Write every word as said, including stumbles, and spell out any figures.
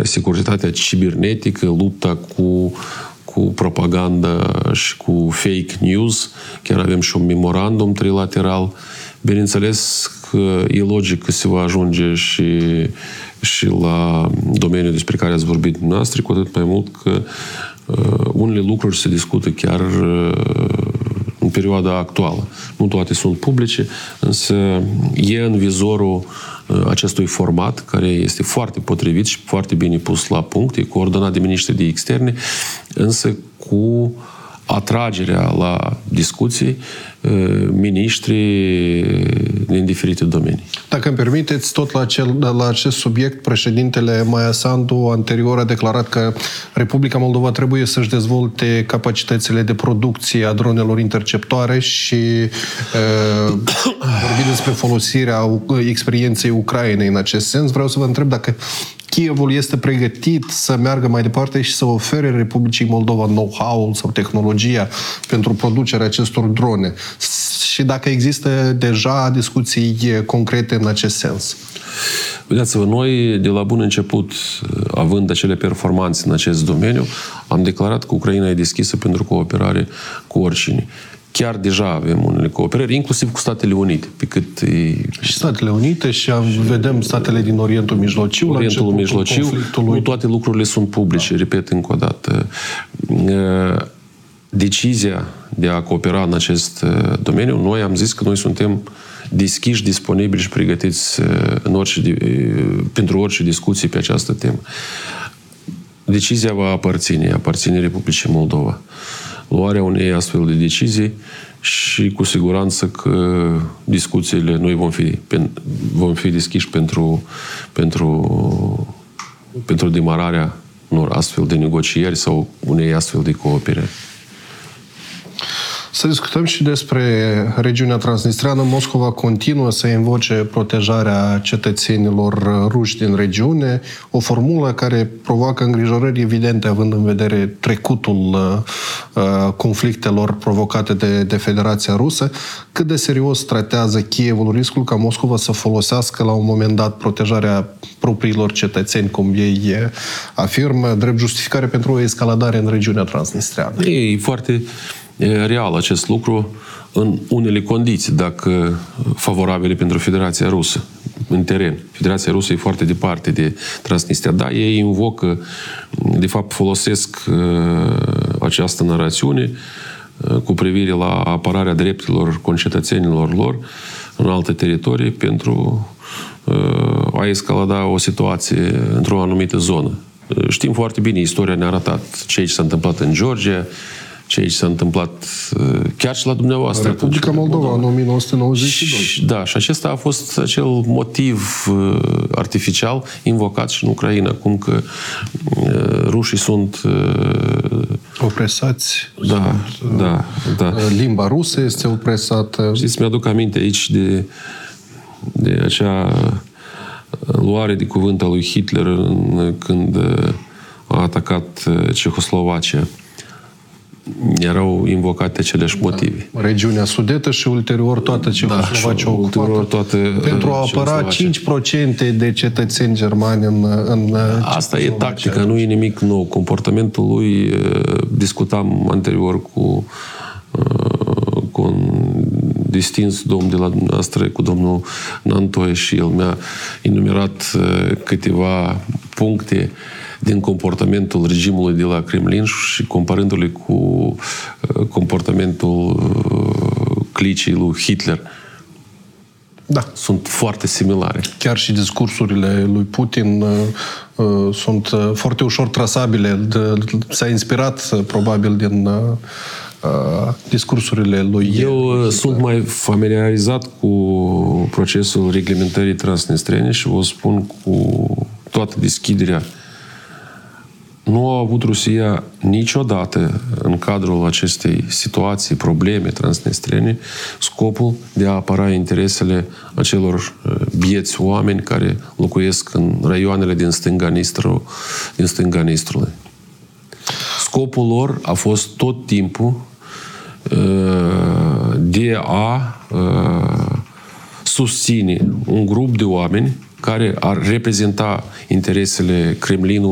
securitatea cibernetică, lupta cu, cu propaganda și cu fake news. Chiar avem și un memorandum trilateral. Bineînțeles că e logic că se va ajunge și, și la domeniul despre care ați vorbit dumneavoastră, cu atât mai mult că uh, unele lucruri se discută chiar uh, în perioada actuală. Nu toate sunt publice, însă e în vizorul uh, acestui format, care este foarte potrivit și foarte bine pus la punct, e coordonat de miniștri de externe, însă cu atragerea la discuții miniștri din diferite domenii. Dacă îmi permiteți, tot la, acel, la acest subiect, președintele Maia Sandu anterior a declarat că Republica Moldova trebuie să-și dezvolte capacitățile de producție a dronelor interceptoare și uh, vorbi despre folosirea experienței Ucrainei în acest sens. Vreau să vă întreb dacă Kievul este pregătit să meargă mai departe și să ofere Republicii Moldova know-how-ul sau tehnologia pentru producerea acestor drone. Și dacă există deja discuții concrete în acest sens. Vedeți-vă, noi de la bun început, având acele performanțe în acest domeniu, am declarat că Ucraina e deschisă pentru cooperare cu oricine. Chiar deja avem unele cooperări, inclusiv cu Statele Unite, pe cât e... Și Statele Unite și am, vedem statele din Orientul Mijlociu. Orientul Mijlociu, nu toate lucrurile sunt publice, da. Repet încă o dată. Decizia de a coopera în acest domeniu, noi am zis că noi suntem deschiși, disponibili și pregătiți în orice, pentru orice discuții pe această temă. Decizia va aparține, aparține Republicii Moldova. Luarea unei astfel de decizii și cu siguranță că discuțiile noi vom fi, vom fi deschiși pentru, pentru, pentru demararea unor astfel de negocieri sau unei astfel de cooperări. Să discutăm și despre regiunea transnistreană. Moscova continuă să invoce protejarea cetățenilor ruși din regiune, o formulă care provoacă îngrijorări evidente, având în vedere trecutul uh, conflictelor provocate de, de Federația Rusă. Cât de serios tratează Kievul riscul ca Moscova să folosească la un moment dat protejarea propriilor cetățeni, cum ei afirmă, drept justificare pentru o escaladare în regiunea transnistreană? E foarte real acest lucru în unele condiții, dacă favorabile pentru Federația Rusă, în teren. Federația Rusă e foarte departe de Transnistria. Da, ei invocă, de fapt folosesc această narațiune cu privire la apărarea drepturilor concetățenilor lor în alte teritorii pentru a escalada o situație într-o anumită zonă. Știm foarte bine, istoria ne-a arătat ce s-a întâmplat în Georgia, ce s-a întâmplat chiar și la dumneavoastră. Republica Moldova, în o mie nouă sute nouăzeci și doi. Și, da, și acesta a fost acel motiv uh, artificial invocat și în Ucraina, cum că uh, rușii sunt... Uh, opresați. Da, sunt, da, da. Limba rusă este opresată. Știți, mi-aduc aminte aici de, de acea luare de cuvânt a lui Hitler în, când a atacat Cehoslovacia. Erau invocate aceleași motive. Da. Regiunea Sudetă și ulterior toată Cehoslovacia da, ocupată. Toată pentru a apăra cinci la sută de cetățeni germani în, în Asta e tactica, nu e nimic nou. Comportamentul lui, discutam anterior cu, cu un distins domn de la dumneavoastră, cu domnul Nantoie, și el mi-a enumerat câteva puncte din comportamentul regimului de la Kremlin și comparându-le cu comportamentul clicii lui Hitler. Da. Sunt foarte similare. Chiar și discursurile lui Putin uh, sunt uh, foarte ușor trasabile. S-a inspirat uh, probabil din uh, discursurile lui. Eu Hitler. Sunt mai familiarizat cu procesul reglementării transnistrene și vă spun cu toată deschiderea. Nu a avut Rusia niciodată în cadrul acestei situații, probleme transnistrene, scopul de a apăra interesele acelor bieți oameni care locuiesc în raioanele din stânga Nistru, din stânga Nistrului. Scopul lor a fost tot timpul de a susține un grup de oameni care ar reprezenta interesele Kremlinului